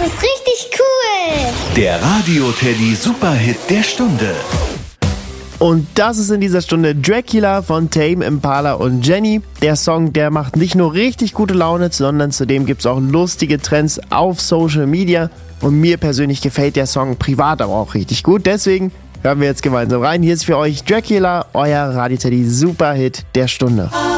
ist richtig cool. Der Radio-Teddy Superhit der Stunde. Und das ist in dieser Stunde Dracula von Tame Impala und Jenny. Der Song, der macht nicht nur richtig gute Laune, sondern zudem gibt es auch lustige Trends auf Social Media. Und mir persönlich gefällt der Song privat aber auch richtig gut. Deswegen hören wir jetzt gemeinsam rein. Hier ist für euch Dracula, euer Radio-Teddy Superhit der Stunde.